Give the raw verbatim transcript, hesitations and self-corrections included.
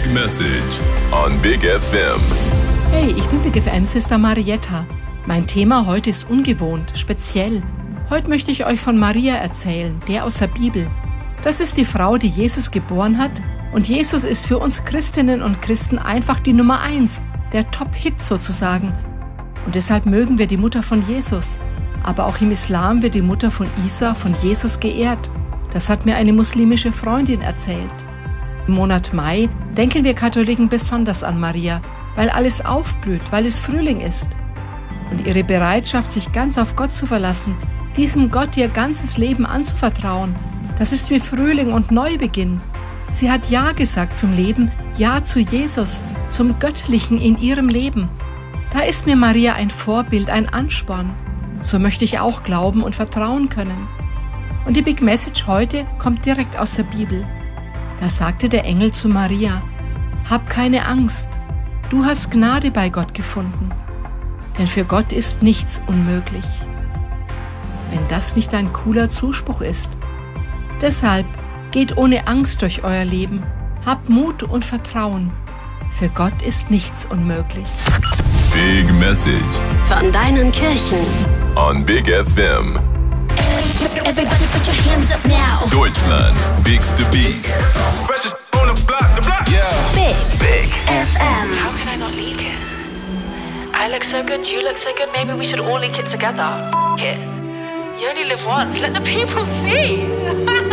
Message on Big F M. Hey, ich bin Big F M-Sister Marietta. Mein Thema heute ist ungewohnt, speziell. Heute möchte ich euch von Maria erzählen, der aus der Bibel. Das ist die Frau, die Jesus geboren hat. Und Jesus ist für uns Christinnen und Christen einfach die Nummer eins, der Top-Hit sozusagen. Und deshalb mögen wir die Mutter von Jesus. Aber auch im Islam wird die Mutter von Isa, von Jesus geehrt. Das hat mir eine muslimische Freundin erzählt. Im Monat Mai denken wir Katholiken besonders an Maria, weil alles aufblüht, weil es Frühling ist. Und ihre Bereitschaft, sich ganz auf Gott zu verlassen, diesem Gott ihr ganzes Leben anzuvertrauen, das ist wie Frühling und Neubeginn. Sie hat Ja gesagt zum Leben, Ja zu Jesus, zum Göttlichen in ihrem Leben. Da ist mir Maria ein Vorbild, ein Ansporn. So möchte ich auch glauben und vertrauen können. Und die Big Message heute kommt direkt aus der Bibel. Da sagte der Engel zu Maria: Hab keine Angst, du hast Gnade bei Gott gefunden, denn für Gott ist nichts unmöglich. Wenn das nicht ein cooler Zuspruch ist. Deshalb geht ohne Angst durch euer Leben, habt Mut und Vertrauen, für Gott ist nichts unmöglich. Big Message Von deinen Kirchen. on Big F M. Everybody put your hands up now. Deutschlands bigste Beats. Freshest on the block, the block. Yeah. Big Big F M. How can I not leak it? I look so good, you look so good, maybe we should all leak it together. F- it. You only live once, let the people see.